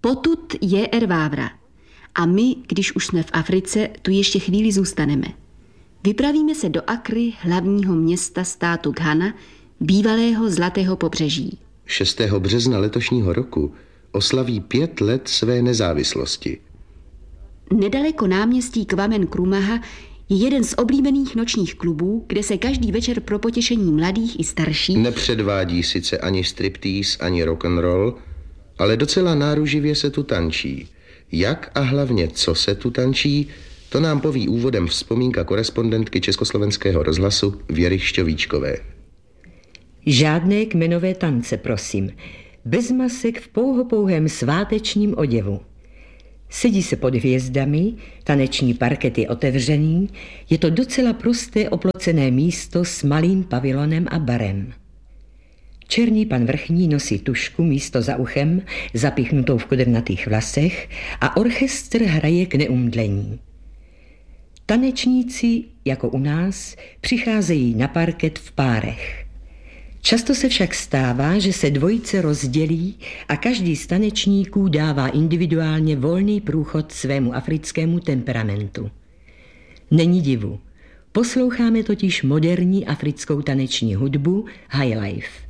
Potud je Ervávra. A my, když už jsme v Africe, tu ještě chvíli zůstaneme. Vypravíme se do Akry, hlavního města státu Ghana, bývalého Zlatého pobřeží. 6. března letošního roku oslaví 5 let své nezávislosti. Nedaleko náměstí Kwame Nkrumah je jeden z oblíbených nočních klubů, kde se každý večer pro potěšení mladých i starších nepředvádí sice ani striptease, ani rock'n'roll, ale docela náruživě se tu tančí. Jak a hlavně co se tu tančí, to nám poví úvodem vzpomínka korespondentky Československého rozhlasu Věry Šťovíčkové. Žádné kmenové tance, prosím. Bez masek v pouhopouhém svátečním oděvu. Sedí se pod hvězdami, taneční parket je otevřený, je to docela prosté oplocené místo s malým pavilonem a barem. Černý pan vrchní nosí tušku místo za uchem, zapíchnutou v kudrnatých vlasech a orchestr hraje k neumdlení. Tanečníci, jako u nás, přicházejí na parket v párech. Často se však stává, že se dvojice rozdělí a každý z tanečníků dává individuálně volný průchod svému africkému temperamentu. Není divu. Posloucháme totiž moderní africkou taneční hudbu High Life.